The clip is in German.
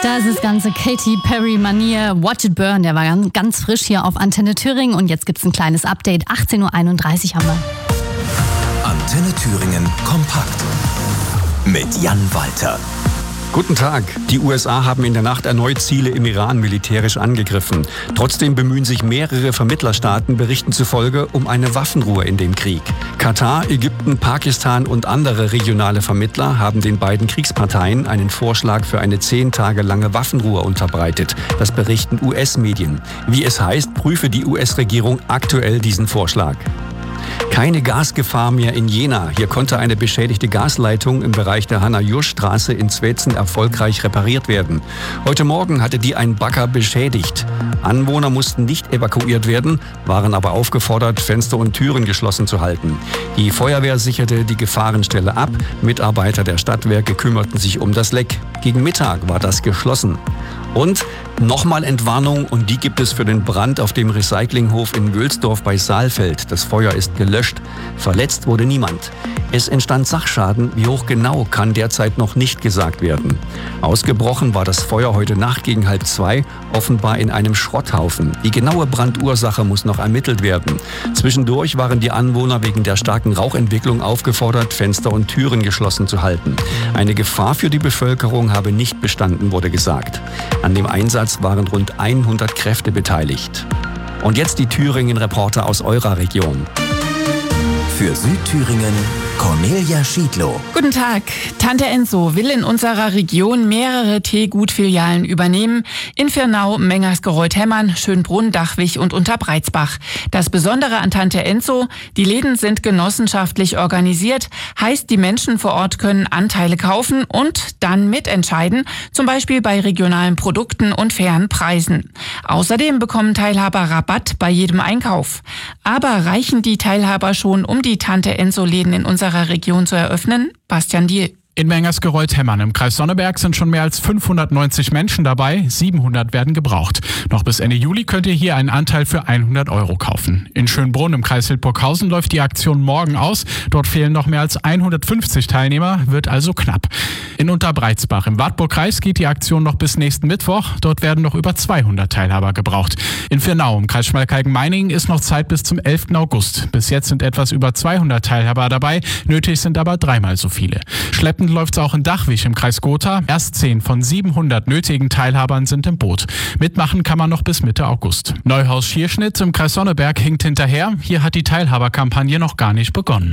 Das ist ganze Katy Perry-Manier. Watch It Burn, der war ganz frisch hier auf Antenne Thüringen. Und jetzt gibt's ein kleines Update. 18.31 Uhr haben wir. Antenne Thüringen kompakt mit Jan Walter. Guten Tag. Die USA haben in der Nacht erneut Ziele im Iran militärisch angegriffen. Trotzdem bemühen sich mehrere Vermittlerstaaten, Berichten zufolge, um eine Waffenruhe in dem Krieg. Katar, Ägypten, Pakistan und andere regionale Vermittler haben den beiden Kriegsparteien einen Vorschlag für eine 10 Tage lange Waffenruhe unterbreitet. Das berichten US-Medien. Wie es heißt, prüfe die US-Regierung aktuell diesen Vorschlag. Keine Gasgefahr mehr in Jena. Hier konnte eine beschädigte Gasleitung im Bereich der Hanna-Jursch-Straße in Zwetzen erfolgreich repariert werden. Heute Morgen hatte die ein Bagger beschädigt. Anwohner mussten nicht evakuiert werden, waren aber aufgefordert, Fenster und Türen geschlossen zu halten. Die Feuerwehr sicherte die Gefahrenstelle ab. Mitarbeiter der Stadtwerke kümmerten sich um das Leck. Gegen Mittag war das geschlossen. Und nochmal Entwarnung, und die gibt es für den Brand auf dem Recyclinghof in Wülsdorf bei Saalfeld. Das Feuer ist gelöscht. Verletzt wurde niemand. Es entstand Sachschaden. Wie hoch genau, kann derzeit noch nicht gesagt werden. Ausgebrochen war das Feuer heute Nacht gegen 1:30, offenbar in einem Schrotthaufen. Die genaue Brandursache muss noch ermittelt werden. Zwischendurch waren die Anwohner wegen der starken Rauchentwicklung aufgefordert, Fenster und Türen geschlossen zu halten. Eine Gefahr für die Bevölkerung habe nicht bestanden, wurde gesagt. An dem Einsatz waren rund 100 Kräfte beteiligt. Und jetzt die Thüringen-Reporter aus eurer Region. Für Südthüringen Cornelia Schiedlow. Guten Tag. Tante Enso will in unserer Region mehrere Teegut-Filialen übernehmen. In Firnau, Mengersgereuth-Hemmern, Schönbrunn, Dachwig und Unterbreizbach. Das Besondere an Tante Enso: die Läden sind genossenschaftlich organisiert. Heißt, die Menschen vor Ort können Anteile kaufen und dann mitentscheiden. Zum Beispiel bei regionalen Produkten und fairen Preisen. Außerdem bekommen Teilhaber Rabatt bei jedem Einkauf. Aber reichen die Teilhaber schon, um die Tante Enso-Läden in unserer Region zu eröffnen? Bastian Diel. In Mengersgereuth-Hemmern im Kreis Sonneberg sind schon mehr als 590 Menschen dabei, 700 werden gebraucht. Noch bis Ende Juli könnt ihr hier einen Anteil für 100 € kaufen. In Schönbrunn im Kreis Hildburghausen läuft die Aktion morgen aus. Dort fehlen noch mehr als 150 Teilnehmer, wird also knapp. In Unterbreizbach im Wartburgkreis geht die Aktion noch bis nächsten Mittwoch. Dort werden noch über 200 Teilhaber gebraucht. In Firnau im Kreis Schmalkalden-Meiningen ist noch Zeit bis zum 11. August. Bis jetzt sind etwas über 200 Teilhaber dabei, nötig sind aber 3-mal so viele. Schleppend läuft es auch in Dachwig im Kreis Gotha. Erst 10 von 700 nötigen Teilhabern sind im Boot. Mitmachen kann man noch bis Mitte August. Neuhaus-Schierschnitt im Kreis Sonneberg hinkt hinterher. Hier hat die Teilhaberkampagne noch gar nicht begonnen.